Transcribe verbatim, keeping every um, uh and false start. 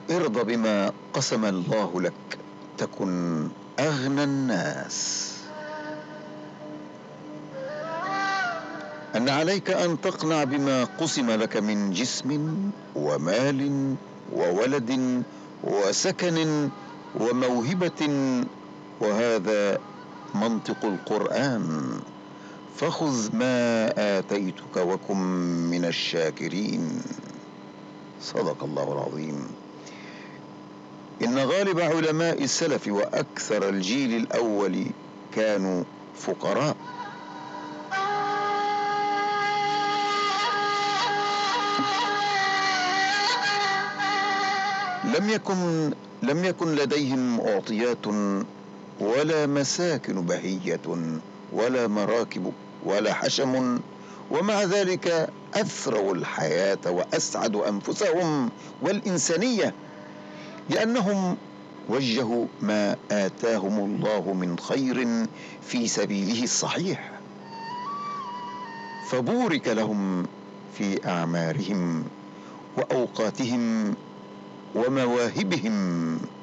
ارض بما قسم الله لك تكن أغنى الناس. أن عليك أن تقنع بما قسم لك من جسم ومال وولد وسكن وموهبة، وهذا منطق القرآن. فخذ ما آتيتك وكن من الشاكرين. صدق الله العظيم. إن غالب علماء السلف وأكثر الجيل الأول كانوا فقراء. لم يكن لم يكن لديهم معطيات ولا مساكن بهية ولا مراكب ولا حشم، ومع ذلك أثروا الحياة وأسعدوا أنفسهم والإنسانية، لأنهم وجهوا ما آتاهم الله من خير في سبيله الصحيح، فبورك لهم في أعمارهم وأوقاتهم ومواهبهم.